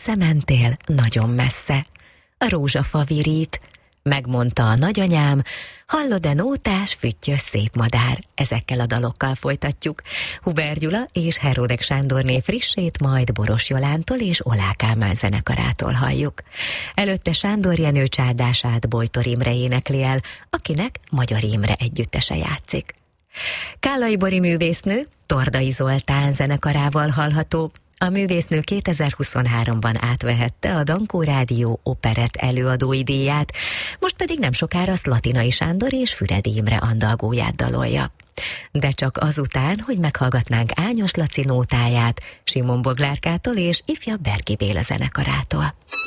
messze mentél, nagyon messze. A rózsafa virít, megmondta a nagyanyám, hallod-e nótás, füttyös szép madár. Ezekkel a dalokkal folytatjuk. Huber Gyula és Heródek Sándorné frissét majd Boros Jolántól és Oláh Kálmán zenekarától halljuk. Előtte Sándor Jenő csárdását Bojtor Imre énekli el, akinek Magyar Imre együttese játszik. Kállai Bori művésznő Tordai Zoltán zenekarával hallható. A művésznő 2023-ban átvehette a Dankó Rádió operett előadói díját, most pedig nem sokára Szlatinai Sándor és Füredi Imre andalgóját dalolja. De csak azután, hogy meghallgatnánk Ányos Laci nótáját, Simon Boglárkától és ifjabb Berki Béla zenekarától.